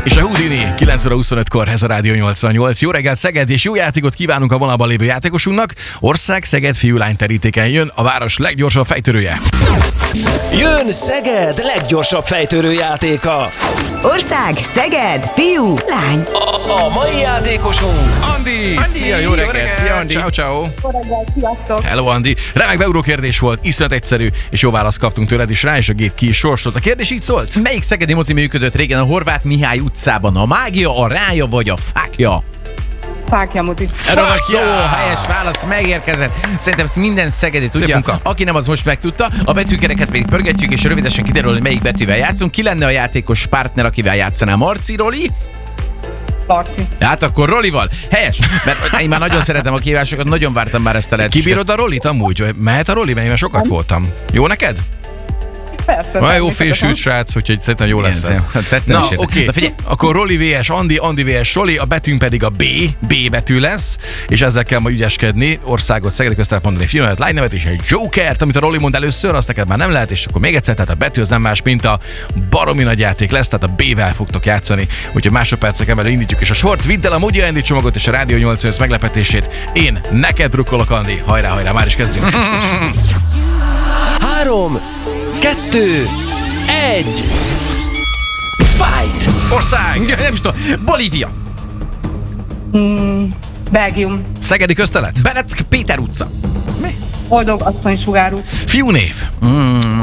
És a Houdini 9 óra 25-kor, ez a Rádió 88. Jó reggelt Szeged, és jó játékot kívánunk a vonalban lévő játékosunknak. Ország Szeged fiú-lány terítéken jön a város leggyorsabb fejtörője. Jön Szeged leggyorsabb fejtörő játéka. Ország, Szeged, fiú, lány. A mai játékosunk Andi! Szia, jó reggelt! Szia, Andi! Ciao, ciao! Jó reggelt, sziasztok! Hello, Andi! Remek beugró kérdés volt, iszonyat egyszerű, és jó választ kaptunk tőled is rá, és a gép ki is sorsolt. A kérdés így szólt? Melyik szegedi mozi működött régen a Horváth Mihály utcában? A mágia, a rája vagy a fákja? Fákja muti. Erről van szó, helyes válasz megérkezett. Szerintem ezt minden szegedi tudja. munka. Aki nem, az most megtudta. A betűkereket még pörgetjük, és rövidesen kiderül, hogy melyik betűvel játszunk. Ki lenne a játékos partner, akivel játszanál? Marci, Roli? Marci. Hát akkor Rolival. Helyes, mert én már nagyon szeretem a kívásokat, nagyon vártam már ezt a lehetőséget. Kibírod a Rolit amúgy? Mehet a Roli, mert én már sokat voltam. Jó neked? Persze. Olyan jó félsült srác, úgyhogy szerintem jó lesz ez. Na, oké. Akkor Roli vs. Andi, Andi vs. Roli, a betűnk pedig a B betű lesz, és ezzel kell majd ügyeskedni. Országot, Szeged, közt lehet mondani filmet, lánynevet és egy Jokert, amit a Roli mond először, azt neked már nem lehet, és akkor még egyszer, tehát a betű az nem más, mint a baromi nagy játék lesz, tehát a B-vel fogtok játszani, úgyhogy másodpercek emelő indítjuk, és a sort, vidd el a Moody Andy csomagot és a Rádió 88 meglepetését. Én neked drukkolok, Andi. Hajrá, hajrá, már is kezdünk. 3, 2, 1. Fight! Ország! Nem is tudom. Bolívia. Belgium. Szegedi köztelet? Bereck Péter utca. Boldog asszony sugárút. Fiúnév?